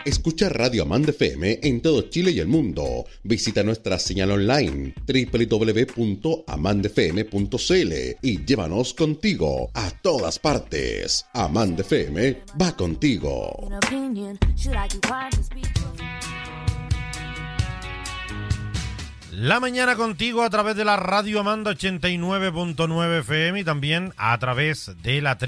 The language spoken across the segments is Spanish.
Escucha Radio Amanda FM en todo Chile y el mundo. Visita nuestra señal online www.amandafm.cl y llévanos contigo a todas partes. Amanda FM va contigo. La mañana contigo a través de la Radio Amanda 89.9 FM y también a través de la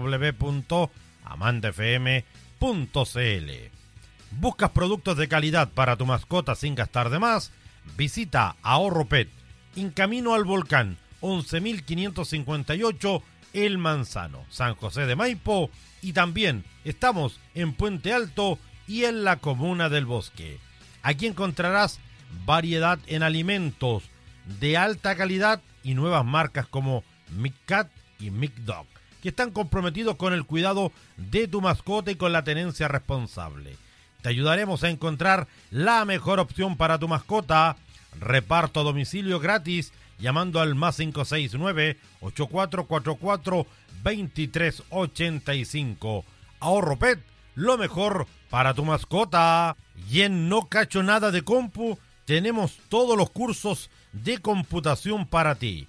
www.amandafm.cl. ¿Buscas productos de calidad para tu mascota sin gastar de más? Visita Ahorro Pet, en camino al volcán, 11.558 El Manzano, San José de Maipo, y también estamos en Puente Alto y en la Comuna del Bosque. Aquí encontrarás variedad en alimentos de alta calidad y nuevas marcas como McCat y McDog, que están comprometidos con el cuidado de tu mascota y con la tenencia responsable. Te ayudaremos a encontrar la mejor opción para tu mascota. Reparto a domicilio gratis llamando al más 569-8444-2385. Ahorro Pet, lo mejor para tu mascota. Y en No Cacho Nada de Compu tenemos todos los cursos de computación para ti.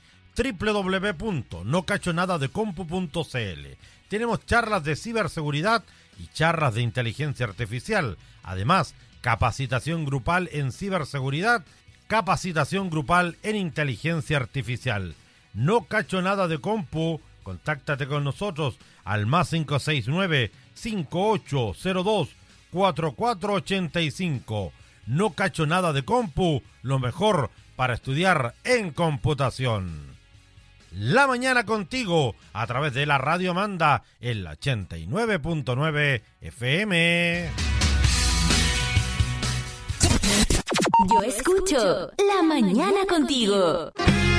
www.nocachonadadecompu.cl. Tenemos charlas de ciberseguridad y charlas de inteligencia artificial. Además, capacitación grupal en ciberseguridad, capacitación grupal en inteligencia artificial. No Cacho Nada de Compu. Contáctate con nosotros al más 569-5802-4485. No Cacho Nada de Compu, lo mejor para estudiar en computación. La mañana contigo a través de la Radio Amanda en la 89.9 FM. Yo escucho La Mañana Contigo.